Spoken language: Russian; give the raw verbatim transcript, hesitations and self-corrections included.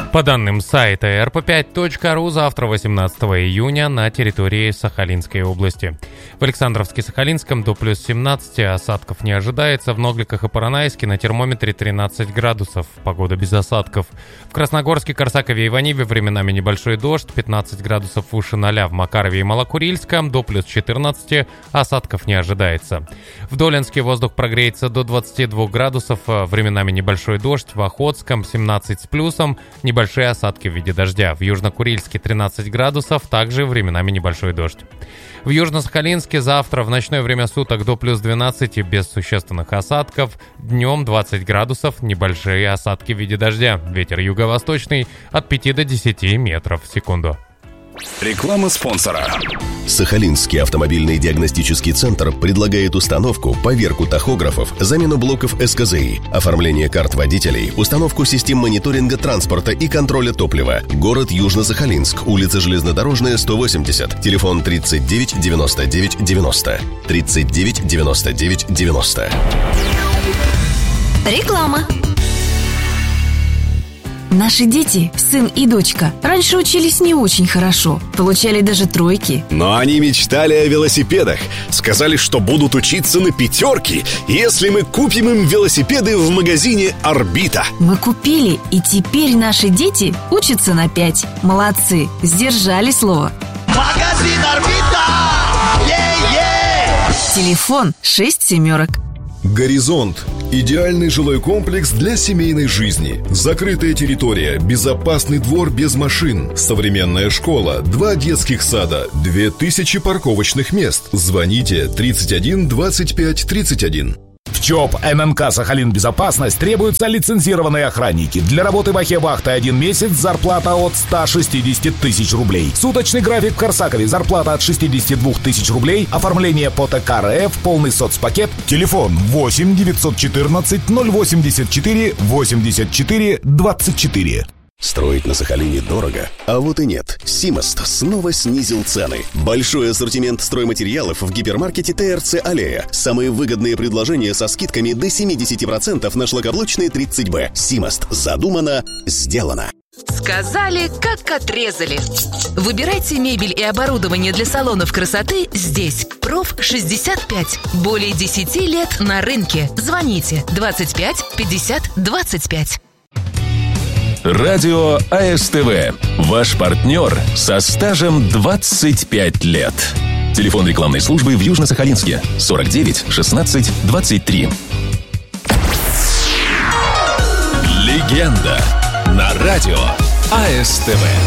По данным сайта эр пэ пять точка ру, завтра, восемнадцатого июня, на территории Сахалинской области. В Александровске-Сахалинском до плюс семнадцать, осадков не ожидается. В Ногликах и Поронайске на термометре тринадцать градусов. Погода без осадков. В Красногорске, Корсакове и Иваниве временами небольшой дождь, пятнадцать градусов выше ноля. В Макарове и Малокурильском до плюс четырнадцать, осадков не ожидается. В Долинске воздух прогреется до двадцати двух градусов, временами небольшой дождь. В Охотском семнадцать с плюсом, небольшие осадки в виде дождя. В Южно-Курильске тринадцать градусов, также временами небольшой дождь. В Южно-Сахалинске завтра в ночное время суток до плюс двенадцати, без существенных осадков. Днем двадцать градусов, небольшие осадки в виде дождя. Ветер юго-восточный от пяти до десяти метров в секунду. Реклама спонсора. Сахалинский автомобильный диагностический центр предлагает установку, поверку тахографов, замену блоков эс ка зэ и, оформление карт водителей, установку систем мониторинга транспорта и контроля топлива. Город Южно-Сахалинск, улица Железнодорожная, сто восемьдесят, телефон тридцать девять девяносто девять девяносто, тридцать девять девяносто девять девяносто. Реклама. Наши дети, сын и дочка, раньше учились не очень хорошо, получали даже тройки. Но они мечтали о велосипедах. Сказали, что будут учиться на пятерки, если мы купим им велосипеды в магазине «Орбита». Мы купили, и теперь наши дети учатся на пять. Молодцы, сдержали слово. Магазин «Орбита». Е-е! Телефон шесть семерок. «Горизонт» – идеальный жилой комплекс для семейной жизни. Закрытая территория, безопасный двор без машин, современная школа, два детских сада, две тысячи парковочных мест. Звоните тридцать один двадцать пять тридцать один. В ЧОП эн эн ка «Сахалин Безопасность» требуются лицензированные охранники. Для работы в Ахе-Вахта один месяц, зарплата от ста шестидесяти тысяч рублей. Суточный график в Корсакове, зарплата от шестидесяти двух тысяч рублей. Оформление по тэ ка эр эф, полный соцпакет. Телефон восемь девятьсот четырнадцать ноль восемьдесят четыре восемьдесят четыре двадцать четыре. Строить на Сахалине дорого? А вот и нет. Симост снова снизил цены. Большой ассортимент стройматериалов в гипермаркете тэ эр цэ «Аллея». Самые выгодные предложения со скидками до семьдесят процентов на шлакоблочные тридцать бэ. Симост. Задумано, сделано. Сказали, как отрезали. Выбирайте мебель и оборудование для салонов красоты здесь. Проф шестьдесят пять. Более десяти лет на рынке. Звоните двадцать пять пятьдесят двадцать пять. Радио а эс тэ вэ. Ваш партнер со стажем двадцать пять лет. Телефон рекламной службы в Южно-Сахалинске сорок девять шестнадцать двадцать три. Легенда на радио а эс тэ вэ.